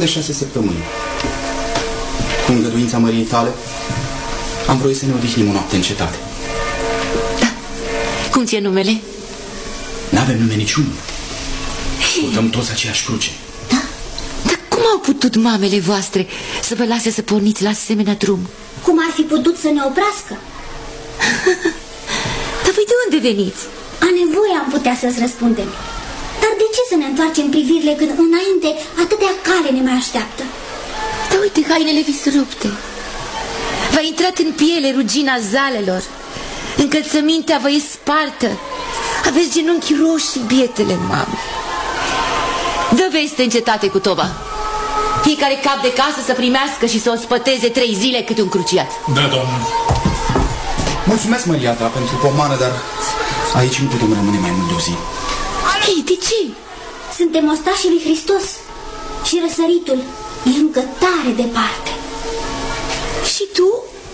de 6 săptămâni. Cu îngăduința măriei tale, am vroit să ne odihnim o noapte în cetate. Da. Cum ți-e numele? N-avem nume niciunul. Purtăm toți aceeași cruce. Da? Dar cum au putut mamele voastre să vă lase să porniți la asemenea drum? Cum ar fi putut să ne oprească? Dar voi de unde veniți? A nevoie am putea să-ți răspundem. Dar de ce să ne întoarcem privirile când înainte atâtea cale ne mai așteaptă? Da, uite, hainele vi se rupte. V-a intrat în piele rugina zalelor. Încălțămintea vă e spartă. Aveți genunchii roșii, bietele mame. Dă veste în cetate cu toba. Fiecare cap de casă să primească și să o spăteze 3 zile câte un cruciat. Da, doamnă. Mulțumesc, Maria ta, pentru pomană, dar aici nu putem rămâne mai mult de o zi. Ei, de ce? Suntem ostașii lui Hristos și răsăritul e încă tare departe. Și tu?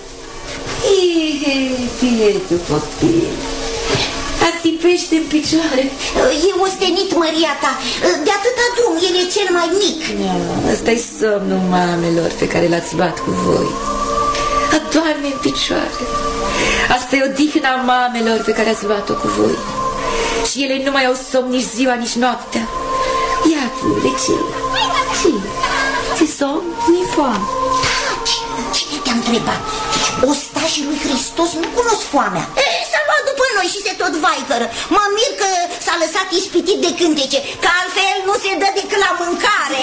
Bietul copil, ațipește în picioare. E ostenit, Maria ta. De atâta drum, el e cel mai mic. Ăsta-i somnul mamelor pe care l-ați luat cu voi. Adorme în picioare. Asta e odihna mamelor pe care ați luat-o cu voi. Și ele nu mai au somn nici ziua, nici noaptea. Ia, de ce? Ți somn? Nu-i foame. Cine te-a întrebat? Ostașii lui Hristos nu cunosc foamea. S-a luat după noi și se tot vaicără. Mă mir că s-a lăsat ispitit de cântece, că altfel nu se dă decât la mâncare.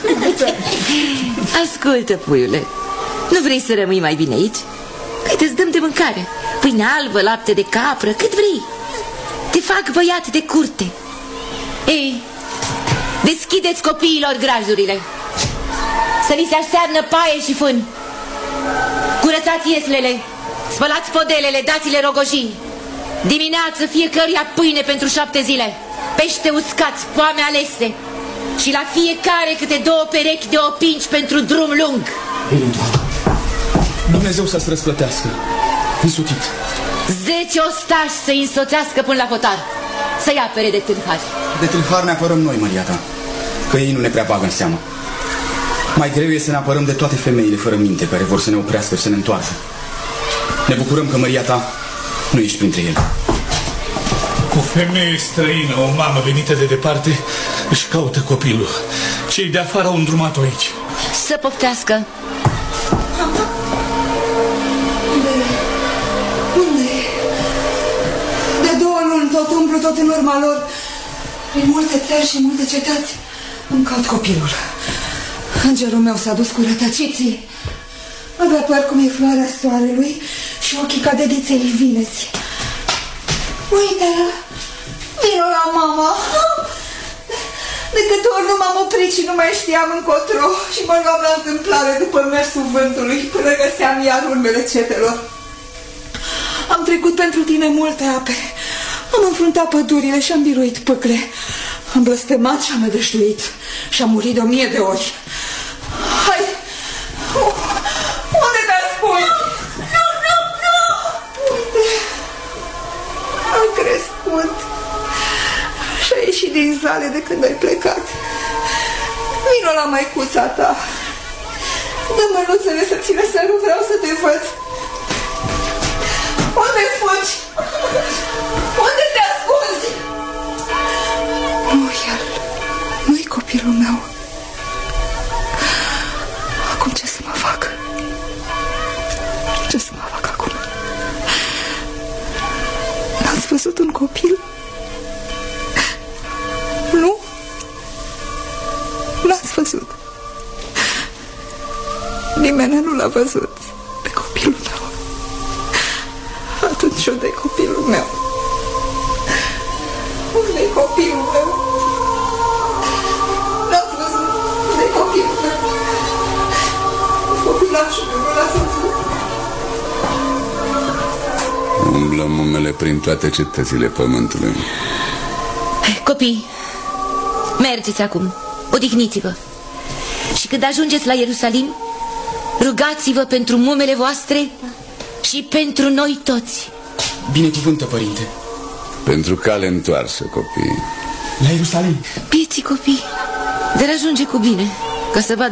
Ascultă, puiule, nu vrei să rămâi mai bine aici? Uite, îți dăm de mâncare. Pâine albă, lapte de capră, cât vrei. Te fac băiat de curte. Ei, deschideți copiilor grajurile. Să li se aștearnă paie și fân. Curățați ieslele, spălați podelele, dați-le rogojini. Dimineață fiecăruia pâine pentru 7 zile, pește uscat, poame alese și la fiecare câte 2 perechi de opinci pentru drum lung. Bine, doamnă. Dumnezeu să-ți răsplătească. Însutit. 10 ostași să-i însoțească până la hotar, să-i apere de tâlhari. De tâlhari ne apărăm noi, Maria ta, că ei nu ne prea bagă în seamă. Mai greu e să ne apărăm de toate femeile fără minte care vor să ne oprească și să ne întoarcă. Ne bucurăm că, Maria ta, nu ești printre ele. O femeie străină, o mamă venită de departe, își caută copilul. Cei de afară au îndrumat-o aici. Să poftească. Unde? De 2 luni tot umplu tot în urma lor. Prin multe țări și multe cetăți îmi caut copilul. Îngerul meu s-a dus cu rătăciții. Avea păr cum e floarea soarelui și ochii ca de diței vineți. Uite-l! Vino la mama! De câte ori nu m-am oprit și nu mai știam încotro și mă luam la întâmplare după mersul vântului până găseam iar urmele cetelor. Am trecut pentru tine multe ape. Am înfruntat pădurile și am biruit pâcle. Am blăstemat și am nădăjduit și am murit de 1000 de ori. Hai! Unde te ascunzi? Nu! Unde? Am crescut și ai ieșit din zale de când ai plecat. Vino la măicuța ta. Dă mânuțele să ți le sărut, vreau să te văd. Unde fugi? Unde te ascunzi? Nu, el nu-i copilul meu. Acum ce să mă fac? Ce să mă fac acum? N-ați văzut un copil? Nu? N-ați văzut? Nimeni nu l-a văzut pe copilul meu. Atunci unde-i copilul meu? Unde-i copilul meu? N-ați văzut? Unde-i copilul meu? Copilașul meu, nu l-ați văzut? Umblă mumele prin toate cetățile pământului. Copii, mergeți acum, odihniți-vă. Și când ajungeți la Ierusalim, rugați-vă pentru mumele voastre și pentru noi toți. Binecuvântă, părinte. Pentru cale întoarsă, copii. La Ierusalim. Pieții copii, de ajunge cu bine, ca să vadă